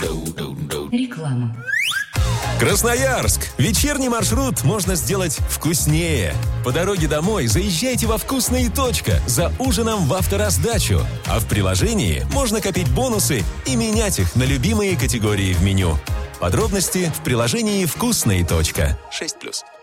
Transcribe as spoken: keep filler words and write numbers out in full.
Реклама. Красноярск. Вечерний маршрут можно сделать вкуснее. По дороге домой заезжайте во «Вкусная точка» за ужином в автораздачу. А в приложении можно копить бонусы и менять их на любимые категории в меню. Подробности в приложении «Вкусная точка». шесть плюс.